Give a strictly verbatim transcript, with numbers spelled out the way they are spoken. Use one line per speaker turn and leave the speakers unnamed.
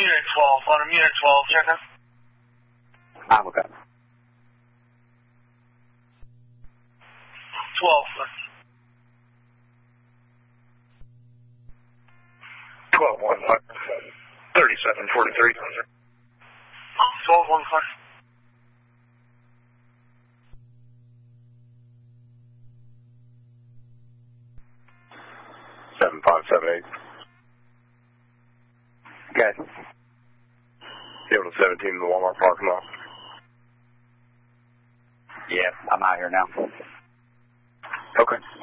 unit twelve, bottom unit twelve, check in.
I'm okay.
twelve,
twelve one five, thirty-seven forty-three.
twelve one five.
seven five seven eight. Okay. Field of seventeen in the Walmart parking lot. Yeah, I'm out here now. Okay.